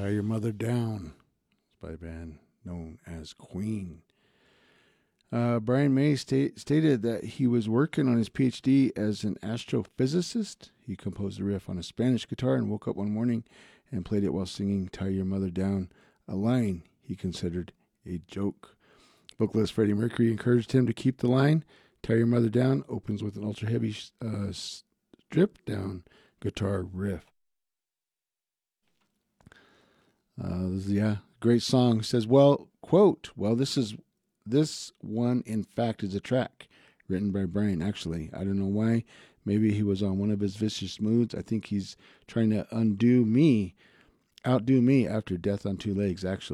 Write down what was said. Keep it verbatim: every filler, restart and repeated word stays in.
Tie Your Mother Down. It's by a band known as Queen. Uh, Brian May sta- stated that he was working on his P H D as an astrophysicist. He composed a riff on a Spanish guitar and woke up one morning and played it while singing Tie Your Mother Down, a line he considered a joke. Vocalist Freddie Mercury encouraged him to keep the line. Tie Your Mother Down opens with an ultra-heavy uh, stripped-down guitar riff. Uh, this is, yeah, great song. He says, well, quote, well, this is this one, in fact, is a track written by Brian, actually. I don't know why. Maybe he was on one of his vicious moods. I think he's trying to undo me, outdo me after Death on Two Legs, actually.